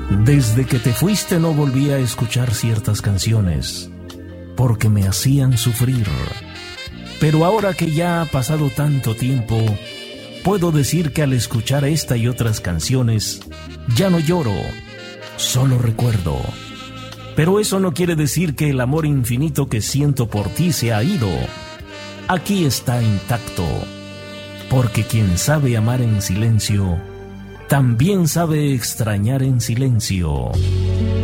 Desde que te fuiste no volví a escuchar ciertas canciones, porque me hacían sufrir. Pero ahora que ya ha pasado tanto tiempo, puedo decir que al escuchar esta y otras canciones, ya no lloro, solo recuerdo. Pero eso no quiere decir que el amor infinito que siento por ti se ha ido. Aquí está intacto, porque quien sabe amar en silencio, también sabe extrañar en silencio.